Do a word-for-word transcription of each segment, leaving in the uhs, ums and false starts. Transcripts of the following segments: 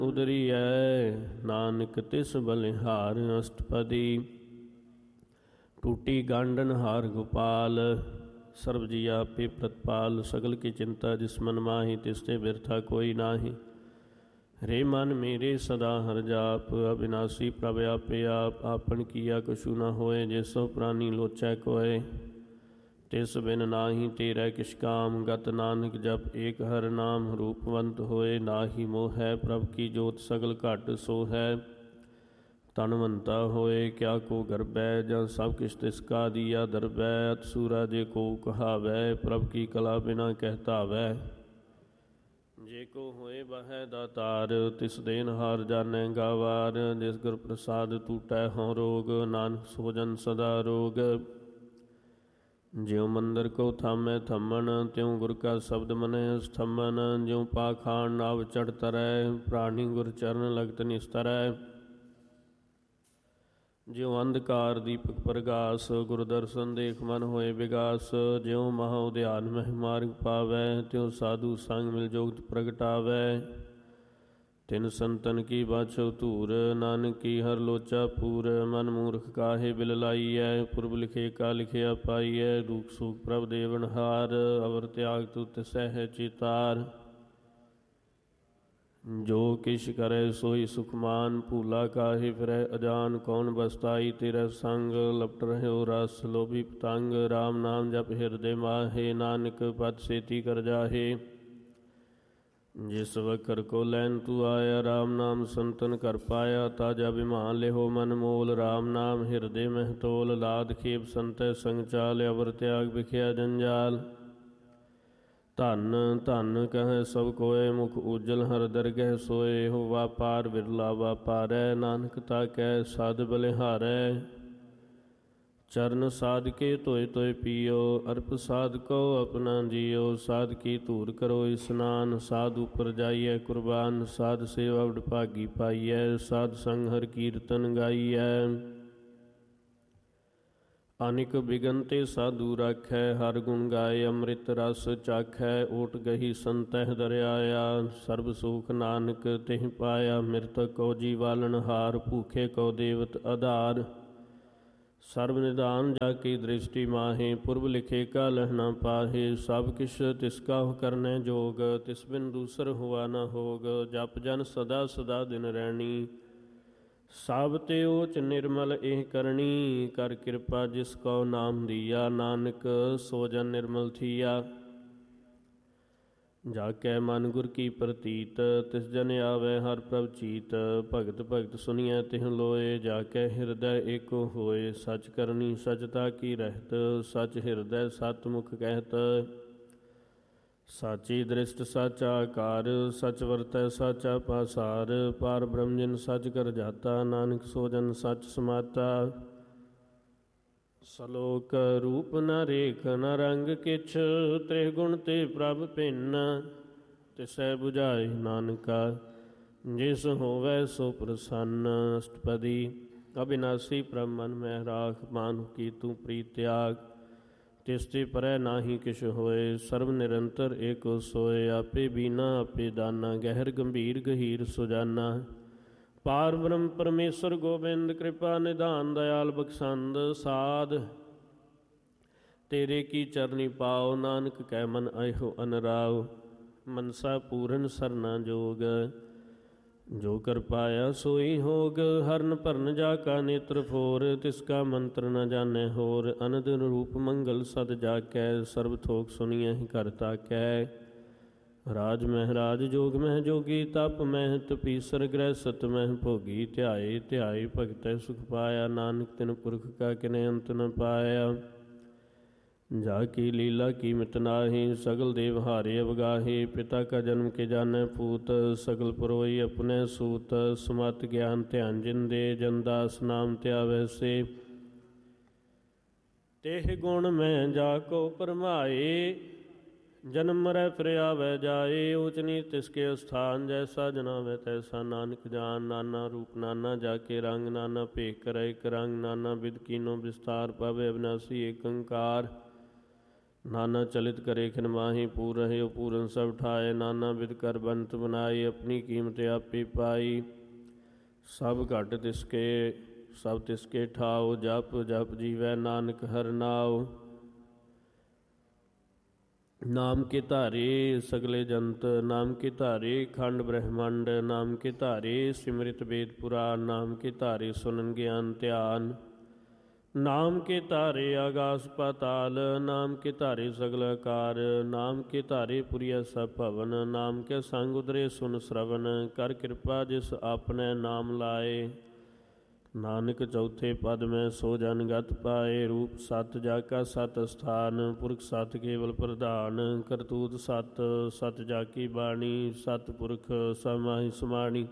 ਉਦਰੀਐ ਨਾਨਕ ਤਿਸ ਬਲਿਹਾਰ ਅਸ਼ਟਪਦੀ। ਟੂਟੀ ਗਾਂਡਨ ਹਾਰ ਗੋਪਾਲ ਸਰਬ ਜੀ ਆਪੇ ਪ੍ਰਤਪਾਲ। ਸਗਲ ਕੀ ਚਿੰਤਾ ਜਿਸ ਮਨ ਮਾਹੀ ਤਿਸ ਤੇ ਬਿਰਥਾ ਕੋਈ ਨਾਹੀ। ਰੇ ਮਨ ਮੇਰੇ ਸਦਾ ਹਰ ਜਾਪ ਅਬਿਨਾਸੀ ਪ੍ਰਭ ਆਪੇ ਆਪ। ਆਪਨ ਕੀਆ ਕਛੂ ਨ ਹੋਏ ਜੇ ਸੋ ਪ੍ਰਾਨੀ ਲੋਚੈ ਕੋਇ। ਤਿਸ ਬਿਨ ਨਾਹੀ ਤੇਰਾ ਕਿਛ ਕਾਮ ਗਤ ਨਾਨਕ ਜਪ ਏਕ ਹਰ ਨਾਮ। ਰੂਪਵੰਤ ਹੋਏ ਨਾਹੀ ਮੋਹ ਹੈ ਪ੍ਰਭ ਕੀ ਜੋਤ ਸਗਲ ਘਟ ਸੋ ਹੈ। ਤਨਵੰਤਾ ਹੋਏ ਕਿਆ ਕੋ ਗਰਬੈ ਜਾਂ ਸਭ ਕਿਛ ਤਿਸ ਕਾ ਦੀਆ ਦਰਬੈ। ਅਤਸੂਰਾ ਜੇ ਕੋ ਕਹਾਵੈ ਪ੍ਰਭ ਕੀ ਕਲਾ ਬਿਨਾ ਕਹਿ ਧਾਵੈ। ਜੇ ਕੋ ਹੋਏ ਬਹੈ ਦਾਤਾਰ ਤਿਸ ਦੇਨ ਹਾਰ ਜਾਣੈ ਗਾਵਾਰ। ਜਿਸ ਗੁਰ ਪ੍ਰਸਾਦ ਟੂਟੈ ਹਉ ਰੋਗ ਨਾਨਕ ਸੋ ਜਨ ਸਦਾ ਰੋਗ। ਜਿਉ ਮੰਦਰ ਕੋ ਥਾਮੈ ਥੰਮਣ ਤਿਉ ਗੁਰ ਕਾ ਸ਼ਬਦ ਮਨੈ ਅਸਥੰਮਨ। ਜਿਉ ਪਾਖਾਨ ਨਾਵ ਚੜ੍ਹ ਤਰੈ ਪ੍ਰਾਣੀ ਗੁਰ ਚਰਨ ਲਗਤ ਨਿਸਤਰੈ। ਜਿਉ ਅੰਧਕਾਰ ਦੀਪਕ ਪ੍ਰਗਾਸ ਗੁਰ ਦਰਸ਼ਨ ਦੇਖ ਮਨ ਹੋਏ ਵਿਗਾਸ। ਜਿਉ ਮਹਾ ਉਦਿਆਨ ਮਹਿ ਮਾਰਗ ਪਾਵੈ ਤਿਉ ਸਾਧੂ ਸੰਗ ਮਿਲ ਜੋਗਤ ਪ੍ਰਗਟਾਵੈ। ਤਿਨ ਸੰਤਨ ਕੀ ਬਾਛੋ ਧੂਰ ਨਾਨਕ ਕੀ ਹਰ ਲੋਚਾ ਪੂਰ। ਮਨ ਮੂਰਖ ਕਾਹੇ ਬਿਲ ਲਾਈਐ ਪੁਰਬ ਲਿਖੇ ਕਾ ਲਿਖਿਆ ਪਾਈਐ। ਰੂਪ ਸੂਖ ਪ੍ਰਭ ਦੇਵਨਹਾਰ ਅਵਰ ਤਿਆਗ ਤੂ ਤਿਸਹਿ ਚਿਤਾਰ। ਜੋ ਕਿਛ ਕਰੈ ਸੋਈ ਸੁਖਮਾਨ ਭੂਲਾ ਕਾਹੇ ਫਿਰੈ ਅਜਾਨ। ਕੌਣ ਬਸਤਾਈ ਤੇਰਾ ਸੰਗ ਲਪਟ ਰਹਿਓ ਰਸ ਲੋਭੀ ਪਤੰਗ। ਰਾਮ ਨਾਮ ਜਪ ਹਿਰਦੇ ਮਾਹੇ ਨਾਨਕ ਪਦ ਸੇਤੀ ਕਰ ਜਾਹੇ। ਜਿਸ ਵਖਰ ਕੋ ਲੈਨ ਤੂ ਆਇਆ ਰਾਮ ਨਾਮ ਸੰਤਨ ਕਰ ਪਾਇਆ। ਤਾਜਾ ਬਿਮਾਨ ਲਿਹੋ ਮਨ ਮੋਲ ਰਾਮ ਨਾਮ ਹਿਰਦੇ ਮਹਿ ਤੋਲ। ਲਾਦ ਖੇਪ ਸੰਤੈ ਸੰਗ ਚਾਲ ਅਵਰ ਤਿਆਗ ਵਿਖਿਆ ਜੰਜਾਲ। ਧਨ ਧਨ ਕਹਿ ਸਭ ਕੋਇ ਮੁਖ ਉਜਲ ਹਰ ਦਰਗਹਿ ਸੋਏ। ਹੋ ਵਾਪਾਰ ਬਿਰਲਾ ਵਾਪਾਰੈ ਨਾਨਕ ਤਾ ਕੈ ਸਾਧ ਬਲਿਹਾਰੈ। ਚਰਨ ਸਾਧ ਕੇ ਧੋਇ ਧੋਇ ਪੀਓ ਅਰਪ ਸਾਧ ਕੋ ਆਪਣਾ ਜੀਓ। ਸਾਧ ਕੀ ਧੂਰ ਕਰੋ ਇਸਨਾਨ ਸਾਧ ਉਪਰ ਜਾਈਐ ਕੁਰਬਾਨ। ਸਾਧ ਸੇਵਾ ਵਡਭਾਗੀ ਪਾਈਐ ਸਾਧ ਸੰਗ ਹਰ ਕੀਰਤਨ ਗਾਈਐ। ਅਨਿਕ ਬਿਗਨ ਤੇ ਸਾਧੂ ਰਾਖੈ ਹਰ ਗੁਣ ਗਾਏ ਅੰਮ੍ਰਿਤ ਰਸ ਚਾਖੈ। ਓਟ ਗਹੀ ਸੰਤਹਿ ਦਰਿਆਇਆ ਸਰਬ ਸੁਖ ਨਾਨਕ ਤਿਹ ਪਾਇਆ। ਮਿਰਤਕ ਕੋ ਜੀਵਾਲਨ ਹਾਰ ਭੂਖੇ ਕੋ ਦੇਵਤ ਆਧਾਰ। ਸਰਬ ਨਿਧਾਨ ਜਾ ਕੀ ਦ੍ਰਿਸ਼ਟੀ ਮਾਹੇ ਪੁਰਬ ਲਿਖੇ ਕਾ ਲਹ ਨ ਪਾਹੇ। ਸਭ ਕਿਛ ਤਿਸ ਕਾ ਕਰਨੈ ਜੋਗ ਤਿਸ ਬਿਨ ਦੂਸਰ ਹੁਆ ਨ ਹੋਗ। ਜਪ ਜਨ ਸਦਾ ਸਦਾ ਦਿਨ ਰੈਣੀ ਸਭ ਤੇ ਓਚ ਨਿਰਮਲ ਇਹ ਕਰਨੀ। ਕਰ ਕਿਰਪਾ ਜਿਸ ਕਉ ਨਾਮ ਦੀਆ ਨਾਨਕ ਸੋ ਜਨ ਨਿਰਮਲ ਥੀਆ। ਜਾ ਕੈ ਮਨ ਗੁਰ ਕੀ ਪ੍ਰਤੀਤ ਤਿਸ ਜਨ ਆਵੈ ਹਰ ਪ੍ਰਭ ਚੀਤ। ਭਗਤ ਭਗਤ ਸੁਣੀਐ ਤਿਹ ਲੋਏ ਜਾ ਕੈ ਹਿਰਦੈ ਏਕੋ ਹੋਏ। ਸਚ ਕਰਨੀ ਸਚਤਾ ਕੀ ਰਹਿਤ ਸਚ ਹਿਰਦੈ ਸਤ ਮੁਖ ਕਹਿਤ। ਸਾਚੀ ਦ੍ਰਿਸ਼ਟ ਸਾਚਾ ਆਕਾਰ ਸਚ ਵਰਤੈ ਸਾਚਾ ਪਾਸਾਰ। ਪਾਰ ਬ੍ਰਹਮ ਜਿਨ ਸਚ ਕਰ ਜਾਤਾ ਨਾਨਕ ਸੋ ਜਨ ਸਚ ਸਮਾਤਾ। ਸਲੋਕ ਰੂਪ ਨ ਰੇਖ ਨ ਰੰਗ ਕਿਛ ਤ੍ਰਿਹ ਗੁਣ ਤੇ ਪ੍ਰਭ ਭਿੰਨ। ਤਿਸੈ ਬੁਝਾਏ ਨਾਨਕਾ ਜਿਸ ਹੋਵੈ ਸੋ ਪ੍ਰਸੰਨ। ਅਸ਼ਟਪਦੀ ਅਬਿਨਾਸੀ ਪ੍ਰਭ ਮਨ ਮਹਿ ਰਾਖ ਮਾਨੁ ਕੀ ਤੂੰ ਪ੍ਰੀਤ ਤਿਆਗ। ਤਿਸ ਤੇ ਪਰੈ ਨਾਹੀ ਕਿਛ ਹੋਏ ਸਰਬ ਨਿਰੰਤਰ ਏਕੋ ਸੋਏ। ਆਪੇ ਬੀਨਾ ਆਪੇ ਦਾਨਾ ਗਹਿਰ ਗੰਭੀਰ ਗਹੀਰ ਸੁਜਾਨਾ। ਪਾਰ ਬ੍ਰਹਮ ਪਰਮੇਸ਼ਰ ਗੋਬਿੰਦ ਕਿਰਪਾ ਨਿਧਾਨ ਦਇਆਲ ਬਖਸ਼ੰਦ। ਸਾਧ ਤੇਰੇ ਕੀ ਚਰਨੀ ਪਾਓ ਨਾਨਕ ਕੈ ਮਨ ਅਇਹੋ ਅਨਰਾਉ। ਮਨਸਾ ਪੂਰਨ ਸਰਨਾ ਜੋਗ ਜੋ ਕਰ ਪਾਇਆ ਸੋਈ ਹੋਗ। ਹਰਨ ਭਰਨ ਜਾ ਕਾ ਨੇਤਰ ਫੋਰ ਤਿਸ ਕਾ ਮੰਤਰ ਨ ਜਾਣੈ ਹੋਰ। ਅਨੰਦ ਰੂਪ ਮੰਗਲ ਸਦ ਜਾ ਕੈ ਸਰਬ ਥੋਕ ਸੁਣੀਐ ਘਰ ਤਾਕੈ। ਰਾਜ ਮਹਿ ਰਾਜ ਜੋਗ ਮਹਿ ਜੋਗੀ ਤਪ ਮਹਿ ਤਪੀਸਰ ਗ੍ਰਹਿ ਸਤ ਮਹਿ ਭੋਗੀ। ਧਿਆਏ ਧਿਆਏ ਭਗਤੈ ਸੁਖ ਪਾਇਆ ਨਾਨਕ ਤਿਨ ਪੁਰਖ ਕਾ ਕਿਨੈ ਅੰਤ ਨ ਪਾਇਆ। ਜਾ ਕੀ ਲੀਲਾ ਕੀਮਤ ਨਾਹੀ ਸਗਲ ਦੇਵ ਹਾਰੇ ਅਵਗਾਹੇ। ਪਿਤਾ ਕਾ ਜਨਮ ਕੇ ਜਾਣੈ ਪੂਤ ਸਗਲ ਪੁਰੋਈ ਆਪਣੇ ਸੂਤ। ਸਮਤ ਗਿਆਨ ਧਿਆਨ ਜਿਨ ਦੇ ਜਨ ਦਾਸ ਨਾਮ ਧਿਆਵੈ ਸੇ। ਤਿਹ ਗੁਣ ਮੈਂ ਜਾ ਕੋ ਭਰਮਾਏ ਜਨਮ ਮਰੈ ਫਿਰ ਆਵੈ ਜਾਏ। ਊਚ ਨੀਚ ਤਿਸ ਕੇ ਅਸਥਾਨ ਜੈਸਾ ਜਨਾਵੈ ਤੈਸਾ ਨਾਨਕ ਜਾਨ। ਨਾਨਾ ਰੂਪ ਨਾਨਾ ਜਾ ਕੇ ਰੰਗ ਨਾਨਾ ਭੇਖ ਕਰੈ ਇਕ ਰੰਗ। ਨਾਨਾ ਬਿਧ ਕੀਨੋ ਵਿਸਤਾਰ ਪਾਵੈ ਅਬਿਨਾਸੀ ਏਕ ਓੰਕਾਰ। ਨਾਨਾ ਚਲਿਤ ਕਰੇ ਖਿਨ ਮਾਹੀ ਪੂਰ ਰਹੇ ਪੂਰਨ ਸਭ ਠਾਏ। ਨਾਨਾ ਬਿਦ ਕਰ ਬੰਤ ਬਨਾਈ ਆਪਣੀ ਕੀਮਤ ਆਪੇ ਪਾਈ। ਸਭ ਘਟ ਤਿਸਕੇ ਸਭ ਤਿਸਕੇ ਠਾਓ ਜਪ ਜਪ ਜੀਵੈ ਨਾਨਕ ਹਰਿ ਨਾਉ। ਨਾਮ ਕੇ ਧਾਰੇ ਸਗਲੇ ਜੰਤ ਨਾਮ ਕੇ ਧਾਰੇ ਖੰਡ ਬ੍ਰਹਮੰਡ ਨਾਮ ਕੇ ਧਾਰੇ ਸਿਮਰਿਤ ਵੇਦ ਪੁਰਾਨ ਨਾਮ ਕੇ ਧਾਰੇ ਸੁਨਨ ਗਿਆਨ ਧਿਆਨ। ਨਾਮ ਕੇ ਧਾਰੇ ਆਗਾਸ ਪਾਤਾਲ ਨਾਮ ਕੇ ਧਾਰੇ ਸਗਲ ਆਕਾਰ। ਨਾਮ ਕੇ ਧਾਰੇ ਪੁਰੀਆ ਸਭ ਭਵਨ ਨਾਮ ਕੇ ਸੰਗ ਉਦਰੇ ਸੁਨ ਸਰਵਨ। ਕਰ ਕਿਰਪਾ ਜਿਸ ਆਪਨੇ ਨਾਮ ਲਾਏ ਨਾਨਕ ਚੌਥੇ ਪਦ ਮੈਂ ਸੋ ਜਨ ਗਤ ਪਾਏ। ਰੂਪ ਸਤ ਜਾ ਕਾ ਸਤ ਅਸਥਾਨ ਪੁਰਖ ਸਤ ਕੇਵਲ ਪ੍ਰਧਾਨ। ਕਰਤੂਤ ਸਤ ਸਤ ਜਾ ਕੀ ਬਾਣੀ ਸਤ ਪੁਰਖ ਸਮਾਹੀ ਸਮਾਣੀ।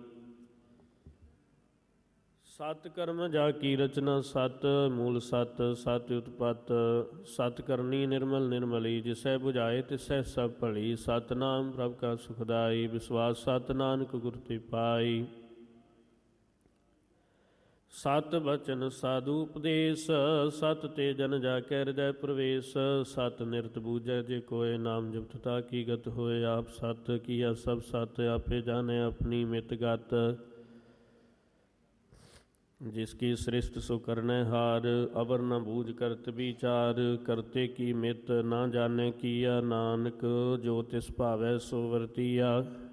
ਸਤ ਕਰਮ ਜਾ ਕੀ ਰਚਨਾ ਸਤ ਮੂਲ ਸਤ ਸਤ ਉਤਪਤ। ਸਤ ਕਰਨੀ ਨਿਰਮਲ ਨਿਰਮਲੀ ਜਿਸੈ 부ਝਾਏ ਤਿਸੈ ਸਭ ਭਲੀ। ਸਤਨਾਮ ਪ੍ਰਭ ਕਾ ਸੁਖਦਾਈ ਵਿਸਵਾਸ ਸਤ ਨਾਨਕ ਗੁਰ ਤੇ ਪਾਈ। ਸਤ ਬਚਨ ਸਾਧੂ ਉਪਦੇਸ਼ ਸਤ ਤੇ ਜਨ ਜਾ ਕੈ ਹਿਰਦੈ ਪ੍ਰਵੇਸ਼। ਸਤ ਨਿਰਤ ਬੂਝੈ ਜੇ ਕੋਇ ਨਾਮ ਜਪਤ ਤਾ ਕੀ ਗਤ ਹੋਏ। ਆਪ ਸਤ ਕੀਆ ਸਭ ਸਤ ਆਪੇ ਜਾਣੈ ਆਪਣੀ ਮਿਤ ਗਤ। ਜਿਸ ਕੀ ਸ੍ਰਿਸ਼ਟ ਸੋ ਕਰਨੈ ਹਾਰ ਅਵਰ ਨ ਬੂਝ ਕਰਤ ਵਿਚਾਰ। ਕਰਤੇ ਕੀ ਮਿਤ ਨਾ ਜਾਣੈ ਕੀਆ ਨਾਨਕ ਜੋ ਤਿਸ ਭਾਵੈ ਸੋ ਵਰਤੀਆ।